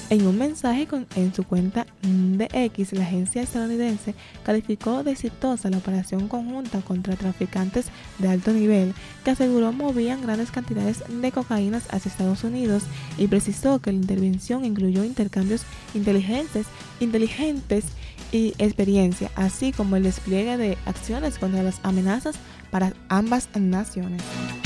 En un mensaje en su cuenta de X, la agencia estadounidense calificó de exitosa la operación conjunta contra traficantes de alto nivel que aseguró movían grandes cantidades de cocaína hacia Estados Unidos y precisó que la intervención incluyó intercambios inteligentes y experiencia, así como el despliegue de acciones contra las amenazas para ambas naciones.